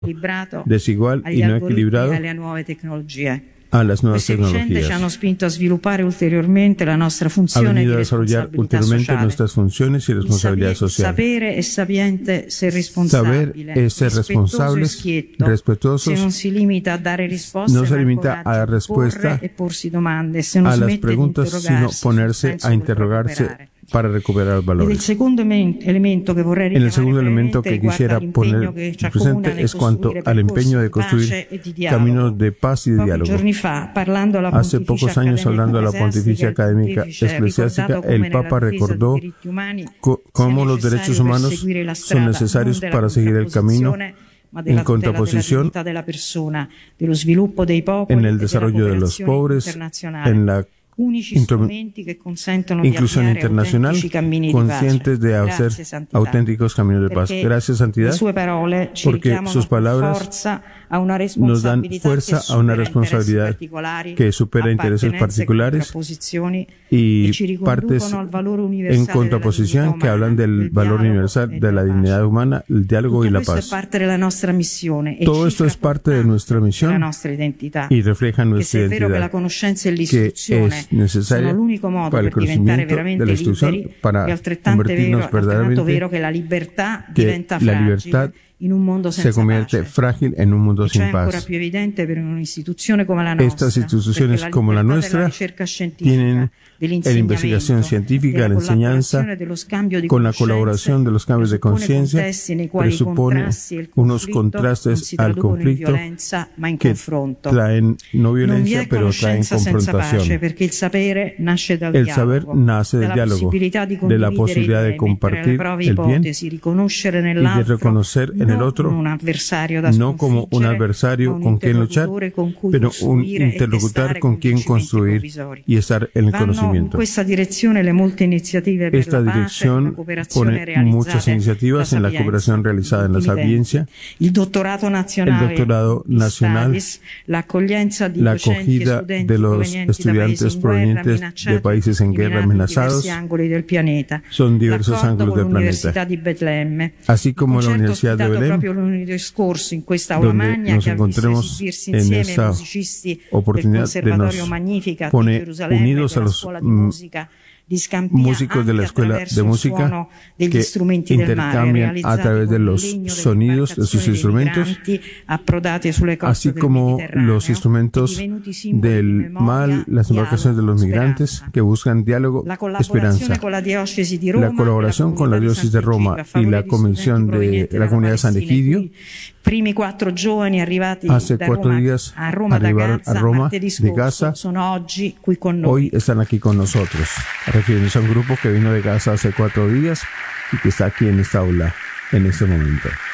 desigual y no equilibrado a las nuevas tecnologías. Ha venido a desarrollar ulteriormente nuestras funciones y responsabilidad social. Saber es ser responsables, respetuosos, no se limita a dar respuesta a las preguntas, sino ponerse a interrogarse para recuperar valores. El segundo elemento que quisiera poner presente es cuanto al empeño de construir caminos de paz y de diálogo. Hace pocos años, hablando a la Pontificia Academia Eclesiástica, el Papa recordó cómo los derechos humanos son necesarios para seguir el camino en contraposición en el desarrollo de los pobres, en la inclusión internacional, conscientes de hacer auténticos caminos de paz. Gracias, Santidad, porque sus palabras nos dan fuerza a una responsabilidad que supera intereses particulares y partes en contraposición que hablan del valor universal, de la dignidad humana, el diálogo y la paz. Todo esto es parte de nuestra misión y refleja nuestra identidad, que es necesaria para el conocimiento de la institución, para convertirnos verdaderamente, que la libertad se convierte frágil en un mundo sin paz. Estas instituciones como la nuestra tienen la investigación científica, la enseñanza, con la colaboración de los cambios de conciencia, presupone unos contrastes al conflicto que traen no violencia, pero traen confrontación. El saber nace del diálogo, de la posibilidad de compartir el bien y de reconocer en el otro no como un adversario con quien luchar, pero un interlocutor con quien construir y estar en el conocimiento. Esta dirección pone muchas iniciativas en la cooperación realizada en la Sapiencia, el doctorado nacional, la acogida de los estudiantes provenientes de países en guerra amenazados, son diversos ángulos del planeta, así como la Universidad de Belém, donde nos encontremos en esta oportunidad de nos pone unidos a los músicos de la Escuela de Música que intercambian a través de los sonidos de sus instrumentos, así como los instrumentos del mar, las embarcaciones de los migrantes que buscan diálogo, esperanza. La colaboración con la diócesis de Roma y la Comisión de la Comunidad de San Egidio. Hace 4 días arribaron a Roma de Gaza. Hoy están aquí con nosotros. Refiriéndose a un grupo que vino de Gaza hace 4 días y que está aquí en esta aula en este momento.